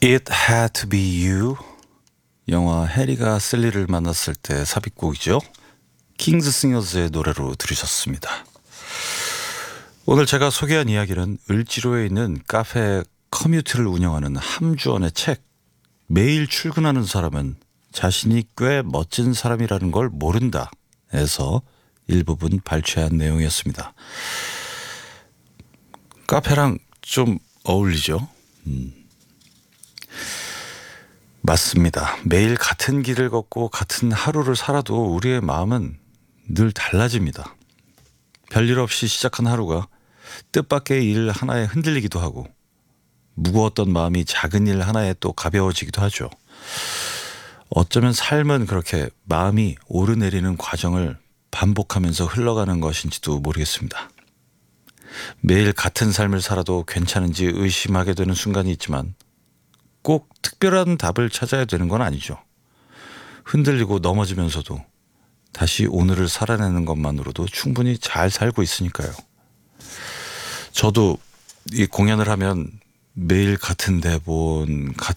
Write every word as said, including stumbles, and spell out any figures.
It Had to Be You, 영화 해리가 셀리를 만났을 때 삽입곡이죠. 킹스 싱어즈의 노래로 들으셨습니다. 오늘 제가 소개한 이야기는 을지로에 있는 카페 커뮤트를 운영하는 함주원의 책 매일 출근하는 사람은 자신이 꽤 멋진 사람이라는 걸 모른다 에서 일부분 발췌한 내용이었습니다. 카페랑 좀 어울리죠? 음. 맞습니다. 매일 같은 길을 걷고 같은 하루를 살아도 우리의 마음은 늘 달라집니다. 별일 없이 시작한 하루가 뜻밖의 일 하나에 흔들리기도 하고 무거웠던 마음이 작은 일 하나에 또 가벼워지기도 하죠. 어쩌면 삶은 그렇게 마음이 오르내리는 과정을 반복하면서 흘러가는 것인지도 모르겠습니다. 매일 같은 삶을 살아도 괜찮은지 의심하게 되는 순간이 있지만 꼭 특별한 답을 찾아야 되는 건 아니죠. 흔들리고 넘어지면서도 다시 오늘을 살아내는 것만으로도 충분히 잘 살고 있으니까요. 저도 이 공연을 하면 매일 같은 대본,